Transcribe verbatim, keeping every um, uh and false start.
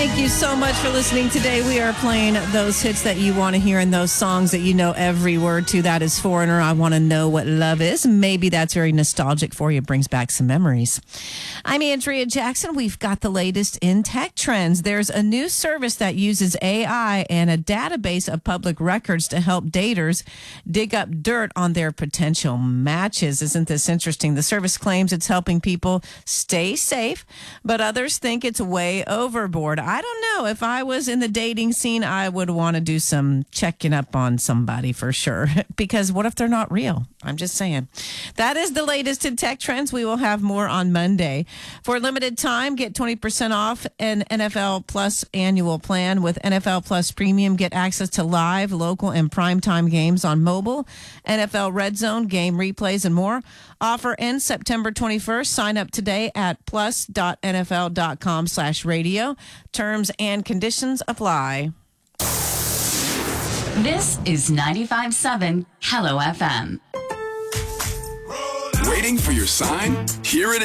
Thank you so much for listening today. We are playing those hits that you want to hear and those songs that you know every word to. That is Foreigner. I Want to Know What Love Is. Maybe that's very nostalgic for you. It brings back some memories. I'm Andrea Jackson. We've got the latest in tech trends. There's a new service that uses A I and a database of public records to help daters dig up dirt on their potential matches. Isn't this interesting? The service claims it's helping people stay safe, but others think it's way overboard. I don't know. If I was in the dating scene, I would want to do some checking up on somebody for sure. Because what if they're not real? I'm just saying. That is the latest in tech trends. We will have more on Monday. For a limited time, get twenty percent off an N F L Plus annual plan. With N F L Plus Premium, get access to live, local, and primetime games on mobile, N F L Red Zone, game replays, and more. Offer ends September twenty-first. Sign up today at plus.nfl.com slash radio. Terms and conditions apply. This is ninety-five point seven Hello F M. Waiting for your sign? Here it is.